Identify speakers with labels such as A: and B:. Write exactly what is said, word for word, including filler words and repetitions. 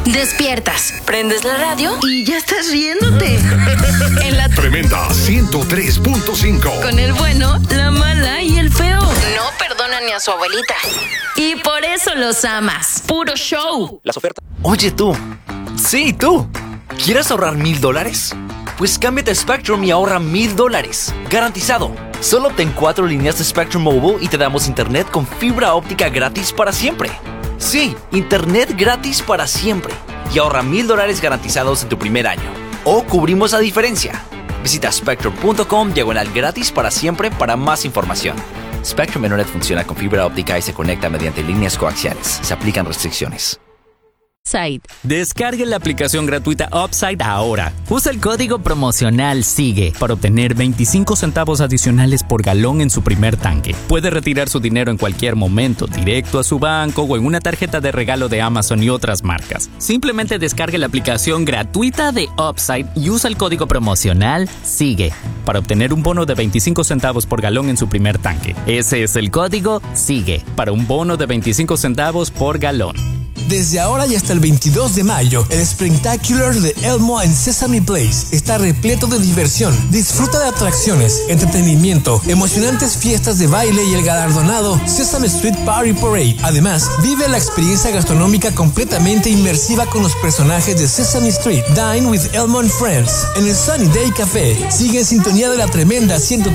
A: Despiertas, prendes la radio
B: y ya estás riéndote.
A: En la
C: Tremenda ciento tres punto cinco.
A: Con el bueno, la mala y el feo. No perdona ni a su abuelita. Y por eso los amas. Puro show.
D: Las ofertas.
E: Oye tú, sí tú, ¿quieres ahorrar mil dólares? Pues cámbiate a Spectrum y ahorra mil dólares, garantizado. Solo obtén cuatro líneas de Spectrum Mobile y te damos internet con fibra óptica gratis para siempre. Sí, internet gratis para siempre. Y ahorra mil dólares garantizados en tu primer año. O cubrimos la diferencia. Visita spectrum punto com diagonal gratis para siempre para más información. Spectrum Internet funciona con fibra óptica y se conecta mediante líneas coaxiales. Se aplican restricciones.
F: Upside. Descargue la aplicación gratuita Upside ahora. Usa el código promocional SIGUE para obtener veinticinco centavos adicionales por galón en su primer tanque. Puede retirar su dinero en cualquier momento, directo a su banco o en una tarjeta de regalo de Amazon y otras marcas. Simplemente descargue la aplicación gratuita de Upside y usa el código promocional SIGUE para obtener un bono de veinticinco centavos por galón en su primer tanque. Ese es el código SIGUE para un bono de veinticinco centavos por galón.
G: Desde ahora y hasta el veintidós de mayo, el Spectacular de Elmo en Sesame Place está repleto de diversión. Disfruta de atracciones, entretenimiento, emocionantes fiestas de baile y el galardonado Sesame Street Party Parade. Además, vive la experiencia gastronómica completamente inmersiva con los personajes de Sesame Street. Dine with Elmo and Friends en el Sunny Day Café. Sigue en sintonía de la tremenda ciento